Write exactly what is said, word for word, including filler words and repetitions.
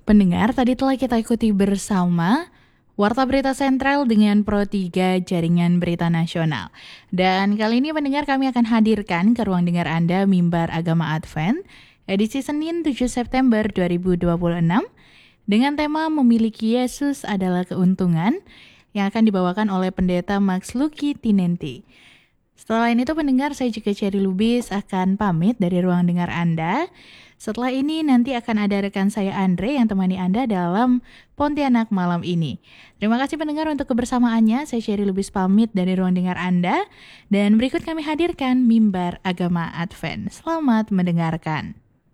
Pendengar, tadi telah kita ikuti bersama Warta Berita Sentral dengan Pro tiga Jaringan Berita Nasional. Dan kali ini pendengar kami akan hadirkan ke ruang dengar Anda Mimbar Agama Advent, edisi Senin tujuh September dua ribu dua puluh enam, dengan tema Memiliki Yesus adalah Keuntungan, yang akan dibawakan oleh Pendeta Max Lucky Tinenti. Setelah itu pendengar, saya juga Cherry Lubis akan pamit dari ruang dengar Anda. Setelah ini nanti akan ada rekan saya Andre yang temani Anda dalam Pontianak malam ini. Terima kasih pendengar untuk kebersamaannya. Saya Cherry Lubis pamit dari ruang dengar Anda. Dan berikut kami hadirkan Mimbar Agama Advent. Selamat mendengarkan.